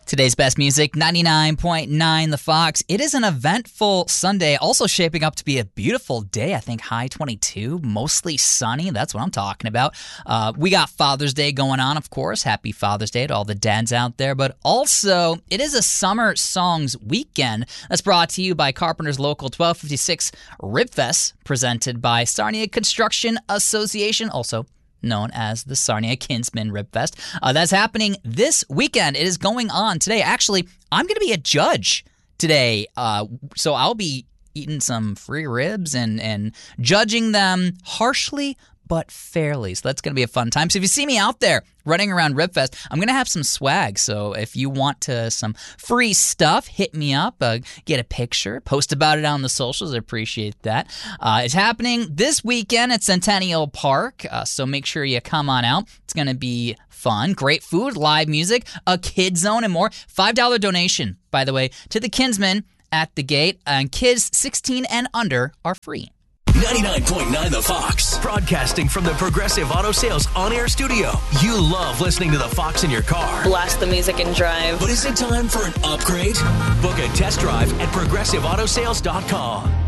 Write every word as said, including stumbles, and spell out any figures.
Today's best music, ninety-nine point nine The Fox. It is an eventful Sunday, also shaping up to be a beautiful day. I think high twenty-two, mostly sunny. That's what I'm talking about. Uh, we got Father's Day going on, of course. Happy Father's Day to all the dads out there. But also, it is a Summer Songs Weekend that's brought to you by Carpenter's Local twelve fifty-six Ribfest, presented by Sarnia Construction Association, also known as the Sarnia Kinsman Ribfest. Uh, that's happening this weekend. It is going on today. Actually, I'm going to be a judge today, uh, so I'll be eating some free ribs and, and judging them harshly but fairly. So that's going to be a fun time. So if you see me out there running around Ribfest, I'm going to have some swag. So if you want to, some free stuff, hit me up, uh, get a picture, post about it on the socials. I appreciate that. Uh, it's happening this weekend at Centennial Park, uh, so make sure you come on out. It's going to be fun. Great food, live music, a kid zone, and more. five dollars donation, by the way, to the Kinsman at the gate. And kids sixteen and under are free. ninety-nine point nine The Fox. Broadcasting from the Progressive Auto Sales on-air studio. You love listening to The Fox in your car. Blast the music and drive. But is it time for an upgrade? Book a test drive at progressive auto sales dot com.